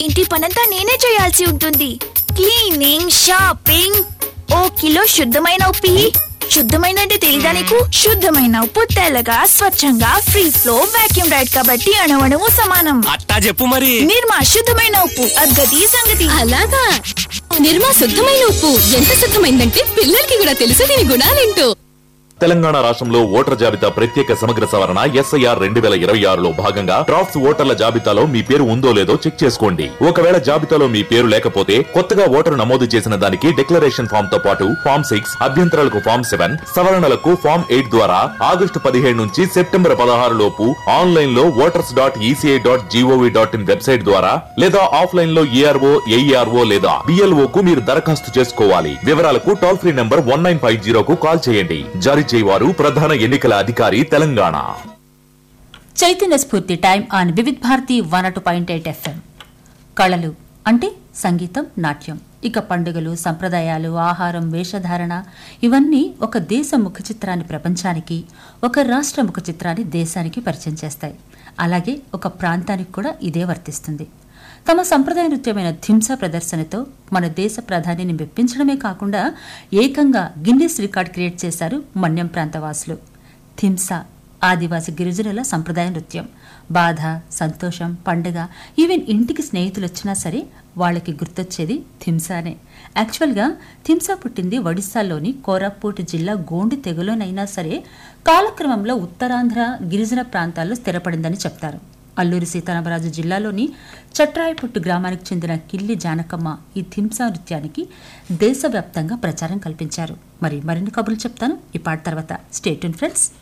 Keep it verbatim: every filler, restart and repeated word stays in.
ఇంటి పనంతా నేనే చేయాల్సి ఉంటుంది. క్లీనింగ్, షాపింగ్, ఓ కిలో శుద్ధమైన ఉప్పు. శుద్ధమైన అంటే తెలీదా నీకు? శుద్ధమైన ఉప్పు తెల్లగా స్వచ్ఛంగా ఫ్రీ ఫ్లో వాక్యూమ్ రైడ్ కాబట్టి అణువణువు సమానం. అట్టా చెప్పు మరి. నిర్మా శుద్ధమైన ఉప్పు, అగ్గది సంగతి. అలాగా, నిర్మా శుద్ధమైన ఉప్పు ఎంత శుద్ధమైందంటే పిల్లలకి కూడా తెలుసు దీని గుణాలేంటో. తెలంగాణ రాష్ట్రంలో ఓటర్ జాబితా ప్రత్యేక సమగ్ర సవరణ ఎస్ఐఆర్ రెండు వేల ఇరవై ఆరులో భాగంగా డ్రాఫ్ట్స్ ఓటర్ల జాబితాలో మీ పేరు ఉందో లేదో చెక్ చేసుకోండి. ఒకవేళ జాబితాలో మీ పేరు లేకపోతే కొత్తగా ఓటరు నమోదు చేసిన దానికి డిక్లరేషన్ ఫామ్ తో పాటు ఫామ్ సిక్స్, అభ్యంతరాలకు ఫామ్ సెవెన్, సవరణలకు ఫామ్ ఎయిట్ ద్వారా ఆగస్టు పదిహేడు నుంచి సెప్టెంబర్ పదహారు లోపు ఆన్లైన్ లో voters dot ECI dot GOV dot in website ద్వారా లేదా ఆఫ్లైన్ లో ఏఆర్ఓ, ఏఈఆర్ఓ లేదా బిఎల్ఓ కు మీరు దరఖాస్తు చేసుకోవాలి. వివరాలకు toll free number one nine five జీరోకు call చేయండి. జారీ చేయవారు ప్రధాన ఎన్నికల అధికారి తెలంగాణ. చైతన్య స్ఫూర్తి time on Vividh Bharati one two point eight FM. కళలు అంటే సంగీతం, నాట్యం, ఇక పండుగలు, సంప్రదాయాలు, ఆహారం, వేషధారణ ఇవన్నీ ఒక దేశ ముఖ చిత్రాన్ని ప్రపంచానికి, ఒక రాష్ట్ర ముఖ చిత్రాన్ని దేశానికి పరిచయం చేస్తాయి. అలాగే ఒక ప్రాంతానికి కూడా ఇదే వర్తిస్తుంది. తమ సంప్రదాయ నృత్యమైన థింసా ప్రదర్శనతో మన దేశ ప్రధానిని మెప్పించడమే కాకుండా ఏకంగా గిన్నిస్ రికార్డ్ క్రియేట్ చేశారు మన్యం ప్రాంతవాసులు. థింసా ఆదివాసి గిరిజనుల సంప్రదాయ నృత్యం. బాధ, సంతోషం, పండుగ, ఈవెన్ ఇంటికి స్నేహితులు వచ్చినా సరే వాళ్ళకి గుర్తొచ్చేది థింసానే. యాక్చువల్గా థింసా పుట్టింది ఒడిశాలోని కోరాపుట్ జిల్లా గోండి తెగలోనైనా సరే కాలక్రమంలో ఉత్తరాంధ్ర గిరిజన ప్రాంతాల్లో స్థిరపడిందని చెప్తారు. అల్లూరి సీతారామరాజు జిల్లాలోని చట్రాయపుట్టు గ్రామానికి చెందిన కిల్లి జానకమ్మ ఈ థింసా నృత్యానికి దేశవ్యాప్తంగా ప్రచారం కల్పించారు. మరి మరిన్ని కబుర్లు చెప్తాను ఈ పాట తర్వాత. Stay tune friends.